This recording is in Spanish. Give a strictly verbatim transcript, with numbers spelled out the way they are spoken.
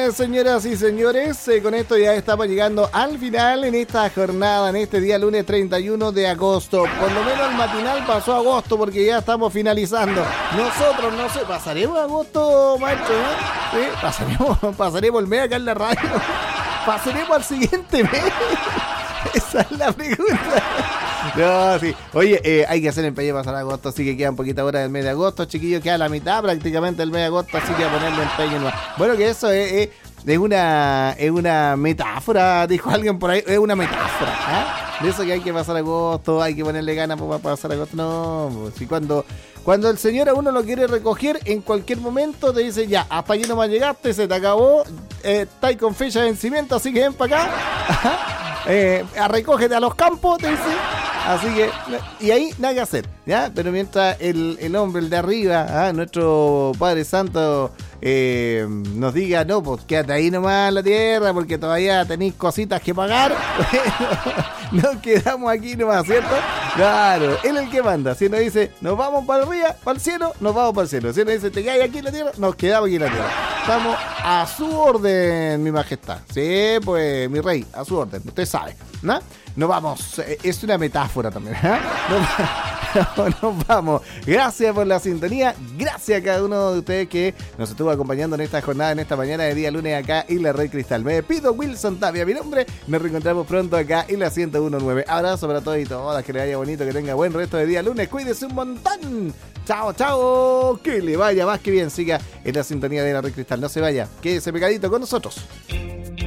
eh, señoras y señores, eh, con esto ya estamos llegando al final en esta jornada, en este día lunes treinta y uno de agosto. Por lo menos el matinal pasó agosto porque ya estamos finalizando. Nosotros, no sé, ¿pasaremos agosto, maestro? ¿Eh? ¿Sí? ¿Pasaremos, pasaremos el mes acá en la radio? ¿Pasaremos al siguiente mes? Esa es la pregunta. No, sí. Oye, eh, hay que hacer empeño para pasar agosto, así que quedan poquitas horas del mes de agosto, chiquillos, queda la mitad prácticamente del mes de agosto, así que a ponerle empeño nuevo. Bueno, que eso es, es, es una es una metáfora, dijo alguien por ahí, es una metáfora, ¿eh? De eso que hay que pasar agosto, hay que ponerle ganas para pasar agosto. No, si cuando, cuando el señor a uno lo quiere recoger, en cualquier momento te dice, ya, hasta aquí nomás llegaste, se te acabó, eh, estáis con fecha de vencimiento, así que ven para acá, eh, recógete a los campos, te dice. Así que, y ahí nada que hacer, ¿ya? Pero mientras el, el hombre, el de arriba, ¿ah? Nuestro Padre Santo, eh, nos diga, no, pues quédate ahí nomás en la tierra porque todavía tenéis cositas que pagar, bueno, nos quedamos aquí nomás, ¿cierto? Claro, él es el que manda. Si nos dice, nos vamos para arriba, para el cielo, nos vamos para el cielo. Si nos dice, te quedas aquí en la tierra, nos quedamos aquí en la tierra. Estamos a su orden, mi majestad. Sí, pues, mi rey, a su orden, usted sabe, ¿no? Nos vamos, es una metáfora también, ¿eh? Nos, nos vamos. Gracias por la sintonía, gracias a cada uno de ustedes que nos estuvo acompañando en esta jornada, en esta mañana de día lunes acá en la Red Cristal. Me despido, Wilson Tapia, mi nombre, nos reencontramos pronto acá en la ciento uno punto nueve. Abrazo para todos y todas, que le vaya bonito, que tenga buen resto de día lunes, cuídese un montón. Chao, chao, que le vaya más que bien, siga en la sintonía de la Red Cristal, no se vaya, quédese pegadito con nosotros.